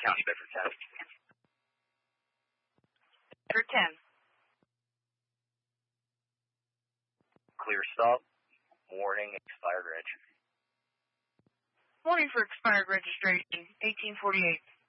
County, Bedford County. Bedford 10. Clear stop. Warning, expired reg. Warning for expired registration, 1848.